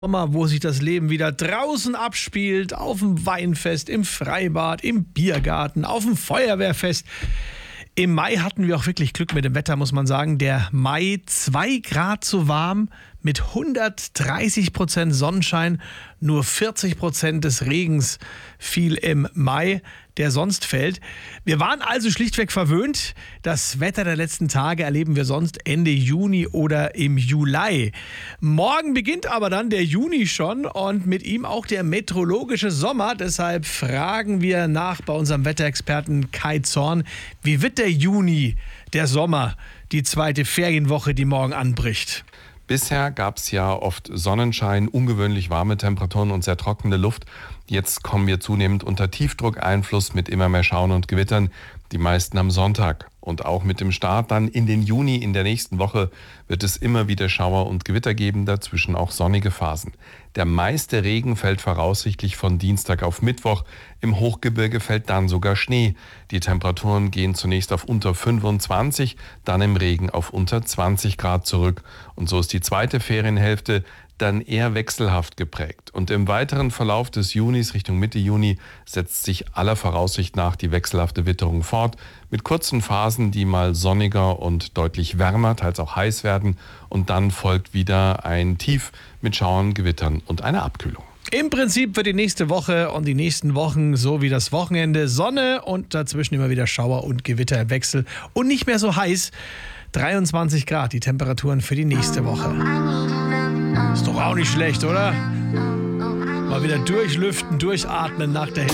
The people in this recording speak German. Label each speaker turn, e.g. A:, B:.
A: Sommer, wo sich das Leben wieder draußen abspielt, auf dem Weinfest, im Freibad, im Biergarten, auf dem Feuerwehrfest. Im Mai hatten wir auch wirklich Glück mit dem Wetter, muss man sagen. Der Mai 2 Grad zu warm mit 130% Sonnenschein. Nur 40% des Regens fiel im Mai, der sonst fällt. Wir waren also schlichtweg verwöhnt. Das Wetter der letzten Tage erleben wir sonst Ende Juni oder im Juli. Morgen beginnt aber dann der Juni schon und mit ihm auch der meteorologische Sommer. Deshalb fragen wir nach bei unserem Wetterexperten Kai Zorn, wie wird der Juni, der Sommer, die zweite Ferienwoche, die morgen anbricht?
B: Bisher gab es ja oft Sonnenschein, ungewöhnlich warme Temperaturen und sehr trockene Luft. Jetzt kommen wir zunehmend unter Tiefdruckeinfluss mit immer mehr Schauern und Gewittern, die meisten am Sonntag. Und auch mit dem Start dann in den Juni in der nächsten Woche wird es immer wieder Schauer und Gewitter geben, dazwischen auch sonnige Phasen. Der meiste Regen fällt voraussichtlich von Dienstag auf Mittwoch. Im Hochgebirge fällt dann sogar Schnee. Die Temperaturen gehen zunächst auf unter 25, dann im Regen auf unter 20 Grad zurück. Und so ist die zweite Ferienhälfte dann eher wechselhaft geprägt. Und im weiteren Verlauf des Junis Richtung Mitte Juni setzt sich aller Voraussicht nach die wechselhafte Witterung fort, mit kurzen Phasen, die mal sonniger und deutlich wärmer, teils auch heiß werden. Und dann folgt wieder ein Tief mit Schauern, Gewittern und einer Abkühlung.
A: Im Prinzip für die nächste Woche und die nächsten Wochen so wie das Wochenende Sonne und dazwischen immer wieder Schauer und Gewitter im Wechsel und nicht mehr so heiß. 23 Grad die Temperaturen für die nächste Woche. Ist doch auch nicht schlecht, oder? Mal wieder durchlüften, durchatmen nach der